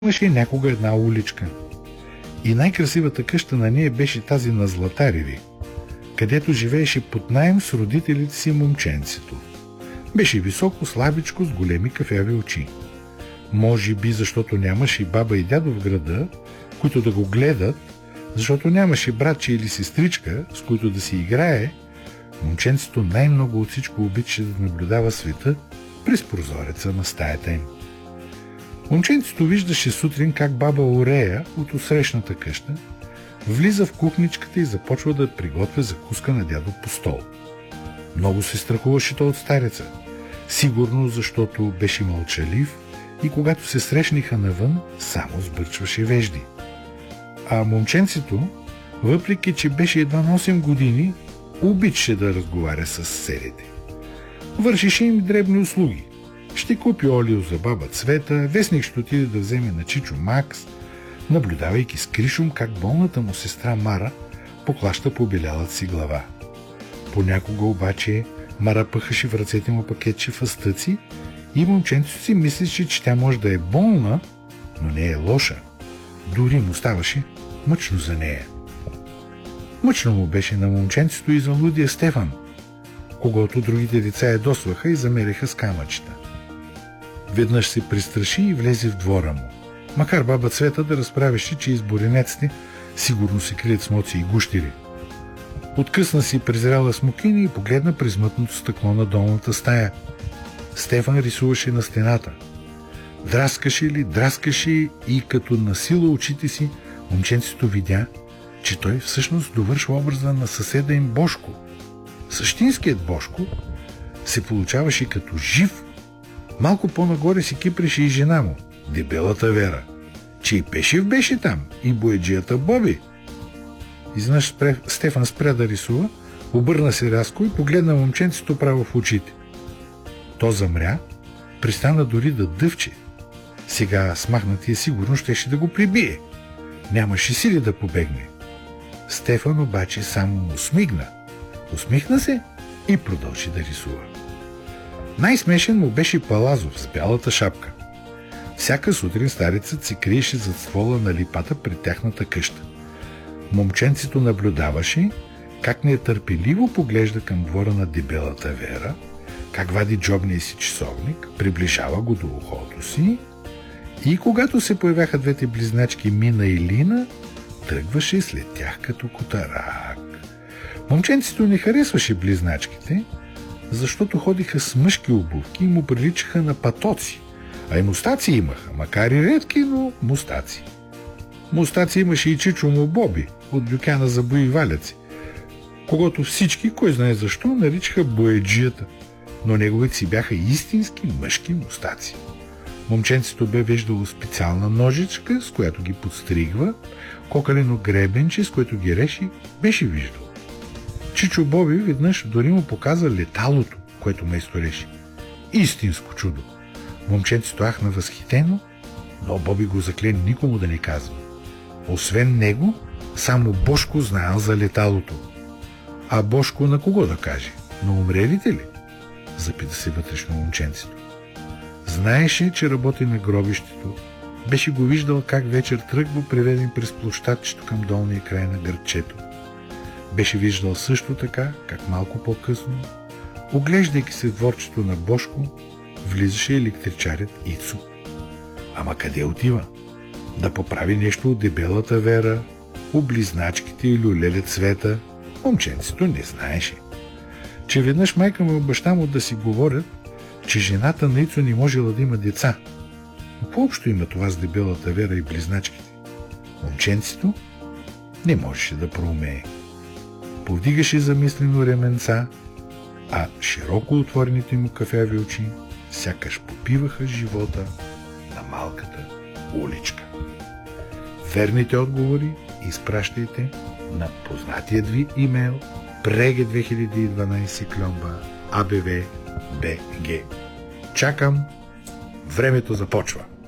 Имаше някога една уличка. И най-красивата къща на нея беше тази на Златареви, където живееше под наем с родителите си момченцето. Беше високо, слабичко, с големи кафяви очи. Може би защото нямаше баба и дядо в града, които да го гледат, защото нямаше братче или сестричка, с които да си играе, момченцето най-много от всичко обичаше да наблюдава света през прозореца на стаята им. Момченцето виждаше сутрин как баба Орея от отсрещната къща влиза в кухничката и започва да приготвя закуска на дядо по стол. Много се страхуваше то от стареца, сигурно защото беше мълчалив и когато се срещнаха навън, само сбърчваше вежди. А момченцето, въпреки че беше едва на 8 години, обичаше да разговаря с съседите. Вършеше им дребни услуги. Ще купи олио за баба Цвета, вестник ще отиде да вземе на Чичо Макс, наблюдавайки с кришум как болната му сестра Мара поклаща побелялата си глава. Понякога обаче Мара пъхаше в ръцете му пакетче фастъци и момченцето си мислеше, че тя може да е болна, но не е лоша. Дори му ставаше мъчно за нея. Мъчно му беше на момченцето и за лудия Стефан, когато другите деца ядосваха и замеряха с камъчета. Веднъж се пристраши и влезе в двора му, макар баба Цвета да разправяше, че из буренеците сигурно се крият смоци и гущери. Откъсна си презряла смокина и погледна през мътното стъкло на долната стая. Стефан рисуваше на стената. Драскаше и като насила очите си, момченцето видя, че той всъщност довършва образа на съседа им Бошко. Същинският Бошко се получаваше като жив. Малко по-нагоре си кипреше и жена му, дебелата Вера, че и Пешев беше там, и бояджията Боби. Изведнъж Стефан спря да рисува, обърна се рязко и погледна момченцето право в очите. То замря, пристана дори да дъвче. Сега смахнатия сигурно щеше да го прибие. Нямаше сили да побегне. Стефан обаче само му смигна. Усмихна се и продължи да рисува. Най-смешен му беше Палазов с бялата шапка. Всяка сутрин старецът се криеше зад ствола на липата пред тяхната къща. Момченцето наблюдаваше как нетърпеливо поглежда към двора на дебелата Вера, как вади джобния си часовник, приближава го до ухото си и когато се появяха двете близначки Мина и Лина, тръгваше след тях като котарак. Момченцето не харесваше близначките, защото ходиха с мъжки обувки и му приличаха на патоци, а и мустаци имаха, макар и редки, но мустаци. Мустаци имаше и Чичо му Боби от дюкяна за бои валяци, когато всички, кой знае защо, наричаха бояджията, но неговите си бяха истински мъжки мустаци. Момченцето бе виждало специална ножичка, с която ги подстригва, кокалено гребенче, с което ги реши, беше виждал. Чичо Боби веднъж дори му показа леталото, което ме изтореше. Истинско чудо. Момченцето ахна възхитено, но Боби го закле никому да не казва. Освен него, само Бошко знаел за леталото. А Бошко на кого да каже? На умрелите ли? Запита се вътрешно момченцето. Знаеше, че работи на гробището. Беше го виждал как вечер тръгва приведен през площадчето към долния край на градчето. Беше виждал също така, как малко по-късно, оглеждайки се в дворчето на Бошко, влизаше електричарят Ицо. Ама къде отива? Да поправи нещо от дебелата Вера, облизначките и люлеля Цвета. Момченцето не знаеше, че веднъж майка му и баща му да си говорят, че жената на Ицо не можела да има деца. Но по-общо има това с дебелата Вера и близначките. Момченцето не можеше да проумее. Повдигаше замислено ременца, а широко отворените му кафяви очи сякаш попиваха живота на малката уличка. Верните отговори изпращайте на познатият ви имейл preге2012@abv.bg. Чакам, времето започва.